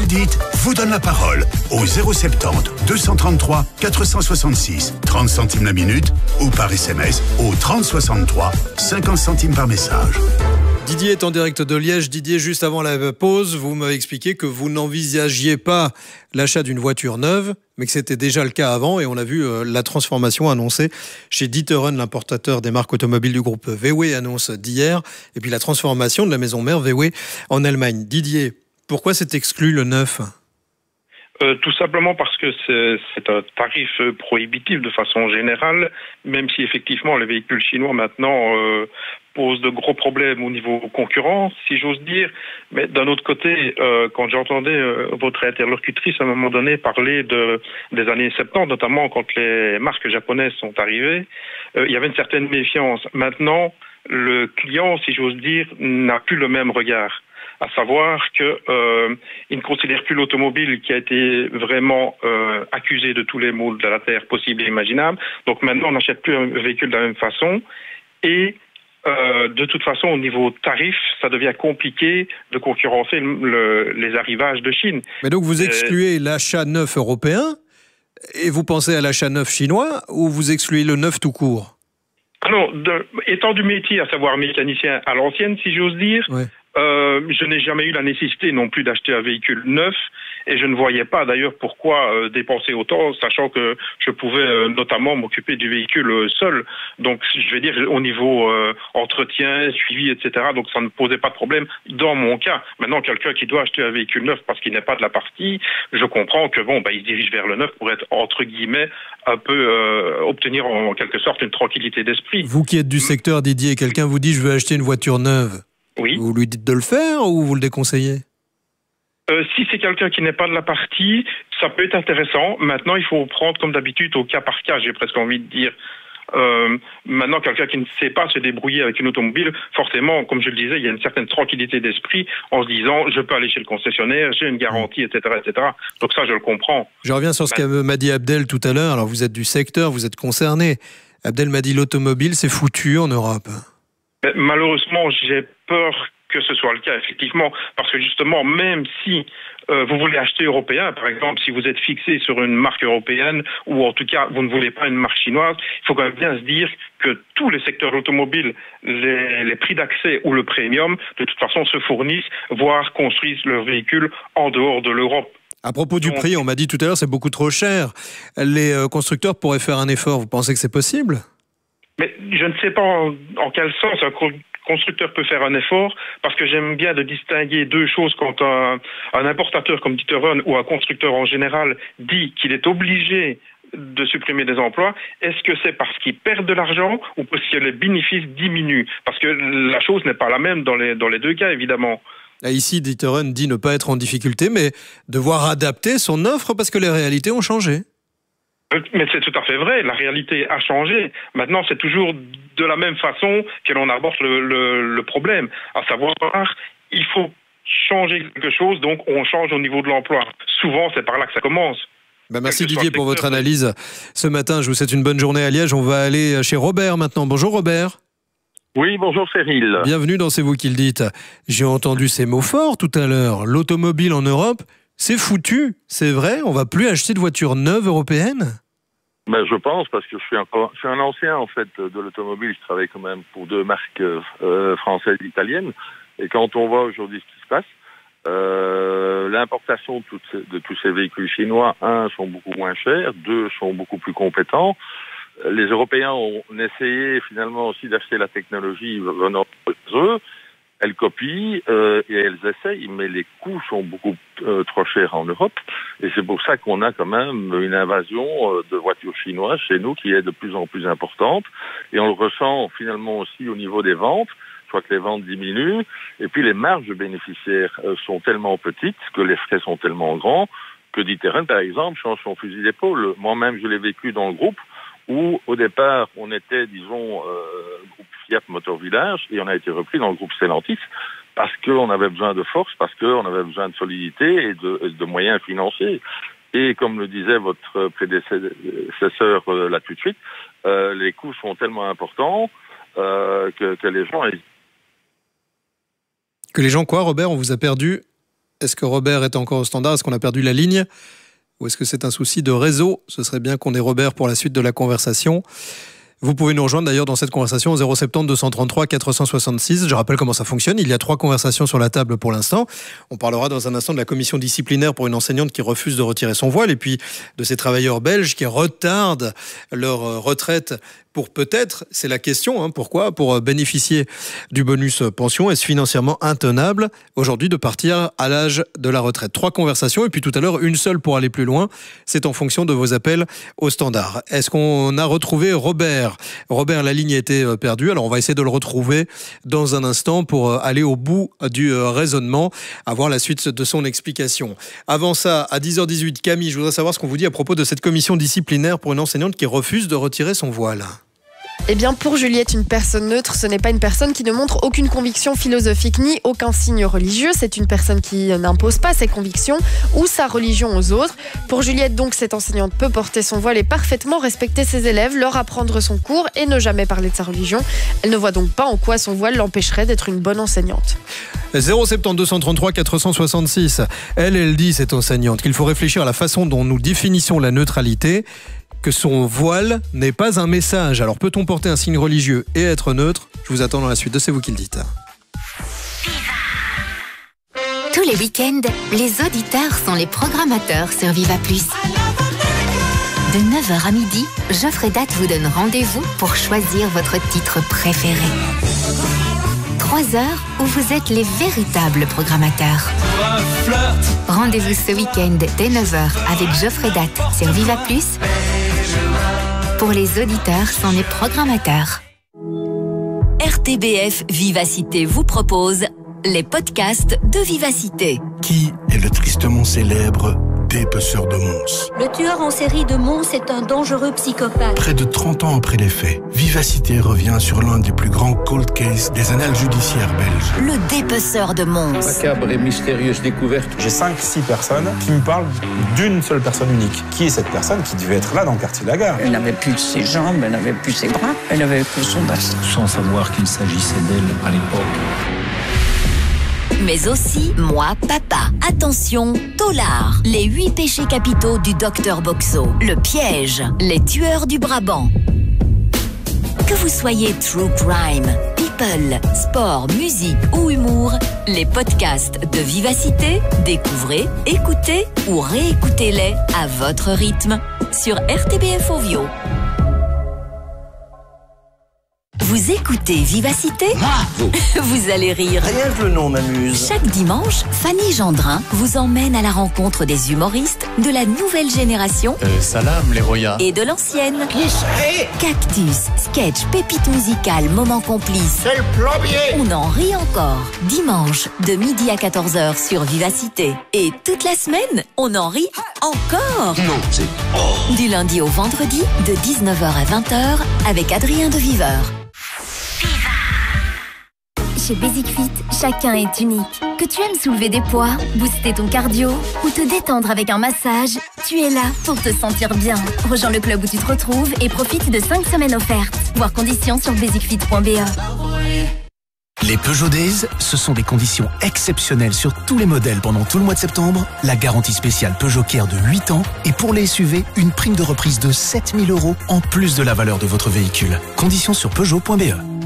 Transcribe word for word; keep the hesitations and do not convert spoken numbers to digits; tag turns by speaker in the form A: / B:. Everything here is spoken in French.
A: dites vous donne la parole au zéro soixante-dix deux cent trente-trois quatre cent soixante-six, trente centimes la minute ou par S M S au trente soixante-trois, cinquante centimes par message.
B: Didier est en direct de Liège. Didier, juste avant la pause, vous m'avez expliqué que vous n'envisagiez pas l'achat d'une voiture neuve, mais que c'était déjà le cas avant. Et on a vu euh, la transformation annoncée chez D'Ieteren, l'importateur des marques automobiles du groupe V W, annonce d'hier. Et puis la transformation de la maison mère V W en Allemagne. Didier, pourquoi c'est exclu le neuf ?
C: Euh, tout simplement parce que c'est, c'est un tarif prohibitif de façon générale, même si effectivement les véhicules chinois maintenant euh, posent de gros problèmes au niveau concurrence, si j'ose dire. Mais d'un autre côté, euh, quand j'entendais euh, votre interlocutrice à un moment donné parler de, des années soixante-dix, notamment quand les marques japonaises sont arrivées, euh, il y avait une certaine méfiance. Maintenant, le client, si j'ose dire, n'a plus le même regard. À savoir qu'il euh, ne considère plus l'automobile qui a été vraiment euh, accusé de tous les maux de la terre possibles et imaginables. Donc maintenant, on n'achète plus un véhicule de la même façon. Et euh, de toute façon, au niveau tarif, ça devient compliqué de concurrencer le, les arrivages de Chine.
B: Mais donc vous excluez euh, l'achat neuf européen et vous pensez à l'achat neuf chinois, ou vous excluez le neuf tout court ?
C: Non, de, étant du métier, à savoir mécanicien à l'ancienne, si j'ose dire, ouais. Euh, je n'ai jamais eu la nécessité non plus d'acheter un véhicule neuf, et je ne voyais pas d'ailleurs pourquoi euh, dépenser autant, sachant que je pouvais euh, notamment m'occuper du véhicule euh, seul. Donc je vais dire au niveau euh, entretien, suivi, et cetera. Donc ça ne posait pas de problème dans mon cas. Maintenant, quelqu'un qui doit acheter un véhicule neuf parce qu'il n'est pas de la partie, je comprends que bon, bah, il se dirige vers le neuf pour être entre guillemets un peu euh, obtenir en, en quelque sorte une tranquillité d'esprit.
B: Vous qui êtes du secteur, Didier, quelqu'un vous dit je veux acheter une voiture neuve.
C: Oui.
B: Vous lui dites de le faire ou vous le déconseillez ?
C: euh, Si c'est quelqu'un qui n'est pas de la partie, ça peut être intéressant. Maintenant, il faut prendre comme d'habitude au cas par cas, j'ai presque envie de dire. Euh, maintenant, quelqu'un qui ne sait pas se débrouiller avec une automobile, forcément, comme je le disais, il y a une certaine tranquillité d'esprit en se disant je peux aller chez le concessionnaire, j'ai une garantie, et cetera, et cetera. Donc ça, je le comprends.
B: Je reviens sur ce qu'a m'a dit Abdel tout à l'heure. Alors vous êtes du secteur, vous êtes concerné. Abdel m'a dit l'automobile, c'est foutu en Europe.
C: Mais malheureusement, j'ai peur que ce soit le cas, effectivement, parce que justement, même si euh, vous voulez acheter européen, par exemple, si vous êtes fixé sur une marque européenne, ou en tout cas, vous ne voulez pas une marque chinoise, il faut quand même bien se dire que tous les secteurs automobiles, les, les prix d'accès ou le premium, de toute façon, se fournissent, voire construisent leurs véhicules en dehors de l'Europe.
B: À propos du Donc, prix, on m'a dit tout à l'heure, c'est beaucoup trop cher. Les euh, constructeurs pourraient faire un effort. Vous pensez que c'est possible ?
C: Mais je ne sais pas en, en quel sens un constructeur peut faire un effort, parce que j'aime bien de distinguer deux choses quand un, un importateur comme D'Ieteren ou un constructeur en général dit qu'il est obligé de supprimer des emplois. Est-ce que c'est parce qu'ils perdent de l'argent ou parce que les bénéfices diminuent ? Parce que la chose n'est pas la même dans les, dans les deux cas, évidemment.
B: Ici, D'Ieteren dit ne pas être en difficulté, mais devoir adapter son offre parce que les réalités ont changé.
C: Mais c'est tout à fait vrai, la réalité a changé. Maintenant, c'est toujours de la même façon que l'on aborde le, le, le problème. À savoir, il faut changer quelque chose, donc on change au niveau de l'emploi. Souvent, c'est par là que ça commence.
B: Ben merci Didier pour votre analyse. Ce matin, je vous souhaite une bonne journée à Liège. On va aller chez Robert maintenant. Bonjour Robert.
D: Oui, bonjour Cyril.
B: Bienvenue dans C'est vous qui le dites. J'ai entendu ces mots forts tout à l'heure. L'automobile en Europe, c'est foutu, c'est vrai, on va plus acheter de voitures neuves européennes ?
D: Ben, je pense, parce que je suis, encore, je suis un ancien en fait de l'automobile, je travaille quand même pour deux marques euh, françaises et italiennes, et quand on voit aujourd'hui ce qui se passe, euh, l'importation de, toutes ces, de tous ces véhicules chinois, un, sont beaucoup moins chers, deux, sont beaucoup plus compétents. Les Européens ont essayé finalement aussi d'acheter la technologie venant d'eux. Elles copient euh, et elles essayent, mais les coûts sont beaucoup euh, trop chers en Europe. Et c'est pour ça qu'on a quand même une invasion euh, de voitures chinoises chez nous qui est de plus en plus importante. Et on le ressent finalement aussi au niveau des ventes. Je crois que les ventes diminuent. Et puis les marges bénéficiaires euh, sont tellement petites, que les frais sont tellement grands, que D'Ieteren, par exemple, change son fusil d'épaule. Moi-même, je l'ai vécu dans le groupe, où au départ, on était, disons, euh, groupe Fiat Motor Village, et on a été repris dans le groupe Stellantis, parce qu'on avait besoin de force, parce qu'on avait besoin de solidité et de, de moyens financiers. Et comme le disait votre prédécesseur euh, là tout de suite, euh, les coûts sont tellement importants euh, que, que les gens...
B: Que les gens quoi, Robert ? On vous a perdu ? Est-ce que Robert est encore au standard? Est-ce qu'on a perdu la ligne? Ou est-ce que c'est un souci de réseau? Ce serait bien qu'on ait Robert pour la suite de la conversation. Vous pouvez nous rejoindre d'ailleurs dans cette conversation au zéro sept zéro deux cent trente-trois quatre cent soixante-six. Je rappelle comment ça fonctionne. Il y a trois conversations sur la table pour l'instant. On parlera dans un instant de la commission disciplinaire pour une enseignante qui refuse de retirer son voile et puis de ces travailleurs belges qui retardent leur retraite pour peut-être, c'est la question, hein, pourquoi? Pour bénéficier du bonus pension. Est-ce financièrement intenable aujourd'hui de partir à l'âge de la retraite? Trois conversations et puis tout à l'heure une seule pour aller plus loin. C'est en fonction de vos appels au standard. Est-ce qu'on a retrouvé Robert? Robert, la ligne a été perdue. Alors on va essayer de le retrouver dans un instant pour aller au bout du raisonnement, avoir la suite de son explication. Avant ça, à dix heures dix-huit, Camille, je voudrais savoir ce qu'on vous dit à propos de cette commission disciplinaire pour une enseignante qui refuse de retirer son voile.
E: Eh bien, pour Juliette, une personne neutre, ce n'est pas une personne qui ne montre aucune conviction philosophique ni aucun signe religieux. C'est une personne qui n'impose pas ses convictions ou sa religion aux autres. Pour Juliette, donc, cette enseignante peut porter son voile et parfaitement respecter ses élèves, leur apprendre son cours et ne jamais parler de sa religion. Elle ne voit donc pas en quoi son voile l'empêcherait d'être une bonne enseignante.
B: zéro sept zéro deux cent trente-trois quatre cent soixante-six. Elle, elle dit, cette enseignante, qu'il faut réfléchir à la façon dont nous définissons la neutralité, que son voile n'est pas un message. Alors peut-on porter un signe religieux et être neutre? Je vous attends dans la suite de C'est vous qui le dites.
F: Tous les week-ends, les auditeurs sont les programmateurs sur Viva Plus. De neuf heures à midi, Geoffrey Datt vous donne rendez-vous pour choisir votre titre préféré. Trois heures où vous êtes les véritables programmateurs. Rendez-vous ce week-end dès neuf heures avec Geoffrey Datt sur Viva Plus. Pour les auditeurs sont les programmateurs.
G: R T B F Vivacité vous propose les podcasts de Vivacité.
H: Qui est le tristement célèbre dépeceur de Mons?
I: Le tueur en série de Mons est un dangereux psychopathe.
H: Près de trente ans après les faits, Vivacité revient sur l'un des plus grands cold cases des annales judiciaires belges.
G: Le dépeceur de Mons.
J: Macabre et mystérieuse découverte. J'ai cinq six personnes qui me parlent d'une seule personne unique. Qui est cette personne qui devait être là dans le quartier de la Gare?
K: Elle n'avait plus ses jambes, elle n'avait plus ses bras, elle n'avait plus son bassin.
L: Sans savoir qu'il s'agissait d'elle à l'époque.
G: Mais aussi Moi Papa. Attention, Tolard. Les huit péchés capitaux du docteur Boxo. Le piège. Les tueurs du Brabant. Que vous soyez true crime, people, sport, musique ou humour, les podcasts de Vivacité, découvrez, écoutez ou réécoutez-les à votre rythme sur R T B F Ovio. Vous écoutez Vivacité?
M: Moi, vous.
G: Vous allez rire.
M: Rien que le nom m'amuse.
G: Chaque dimanche, Fanny Gendrin vous emmène à la rencontre des humoristes de la nouvelle génération.
N: Euh, salam, les Roya.
G: Et de l'ancienne.
M: Qui c'est?
G: Cactus, sketch, pépite musicale, moment complice.
M: C'est le plombier.
G: On en rit encore. Dimanche, de midi à quatorze heures sur Vivacité. Et toute la semaine, on en rit encore.
M: Non, c'est... Oh.
G: Du lundi au vendredi, de dix-neuf heures à vingt heures, avec Adrien de Viveur.
F: Chez Basic Fit, chacun est unique. Que tu aimes soulever des poids, booster ton cardio ou te détendre avec un massage, tu es là pour te sentir bien. Rejoins le club où tu te retrouves et profite de cinq semaines offertes. Voir conditions sur basic fit point b e.
O: Les Peugeot Days, ce sont des conditions exceptionnelles sur tous les modèles pendant tout le mois de septembre. La garantie spéciale Peugeot Care de huit ans et pour les S U V, une prime de reprise de sept mille euros en plus de la valeur de votre véhicule. Conditions sur peugeot point b e.